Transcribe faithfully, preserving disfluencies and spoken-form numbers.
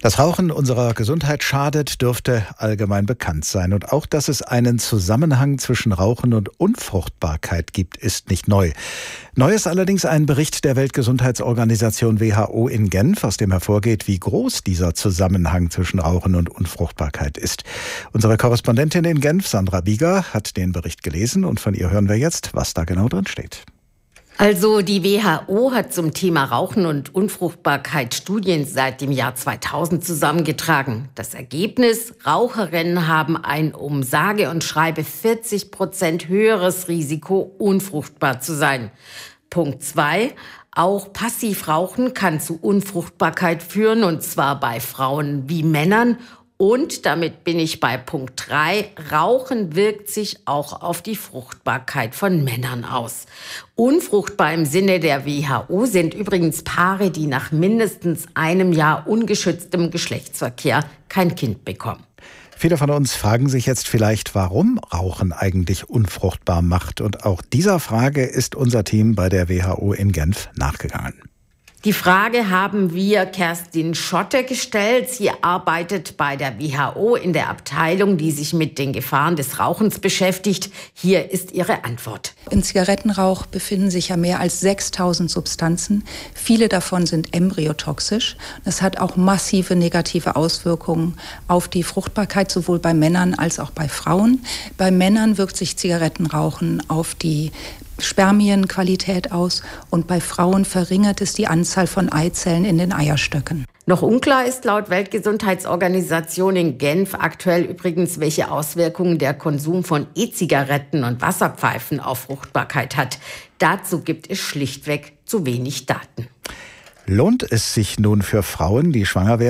Dass Rauchen unserer Gesundheit schadet, dürfte allgemein bekannt sein. Und auch, dass es einen Zusammenhang zwischen Rauchen und Unfruchtbarkeit gibt, ist nicht neu. Neu ist allerdings ein Bericht der Weltgesundheitsorganisation W H O in Genf, aus dem hervorgeht, wie groß dieser Zusammenhang zwischen Rauchen und Unfruchtbarkeit ist. Unsere Korrespondentin in Genf, Sandra Bieger, hat den Bericht gelesen und von ihr hören wir jetzt, was da genau drin steht. Also die W H O hat zum Thema Rauchen und Unfruchtbarkeit Studien seit dem Jahr zweitausend zusammengetragen. Das Ergebnis: Raucherinnen haben ein um sage und schreibe vierzig Prozent höheres Risiko, unfruchtbar zu sein. Punkt zwei. Auch Passivrauchen kann zu Unfruchtbarkeit führen, und zwar bei Frauen wie Männern. Und damit bin ich bei Punkt drei. Rauchen wirkt sich auch auf die Fruchtbarkeit von Männern aus. Unfruchtbar im Sinne der W H O sind übrigens Paare, die nach mindestens einem Jahr ungeschütztem Geschlechtsverkehr kein Kind bekommen. Viele von uns fragen sich jetzt vielleicht, warum Rauchen eigentlich unfruchtbar macht. Und auch dieser Frage ist unser Team bei der W H O in Genf nachgegangen. Die Frage haben wir Kerstin Schotte gestellt. Sie arbeitet bei der W H O in der Abteilung, die sich mit den Gefahren des Rauchens beschäftigt. Hier ist ihre Antwort. Im Zigarettenrauch befinden sich ja mehr als sechstausend Substanzen. Viele davon sind embryotoxisch. Das hat auch massive negative Auswirkungen auf die Fruchtbarkeit, sowohl bei Männern als auch bei Frauen. Bei Männern wirkt sich Zigarettenrauchen auf die Spermienqualität aus und bei Frauen verringert es die Anzahl von Eizellen in den Eierstöcken. Noch unklar ist laut Weltgesundheitsorganisation in Genf aktuell übrigens, welche Auswirkungen der Konsum von E-Zigaretten und Wasserpfeifen auf Fruchtbarkeit hat. Dazu gibt es schlichtweg zu wenig Daten. Lohnt es sich nun für Frauen, die schwanger werden,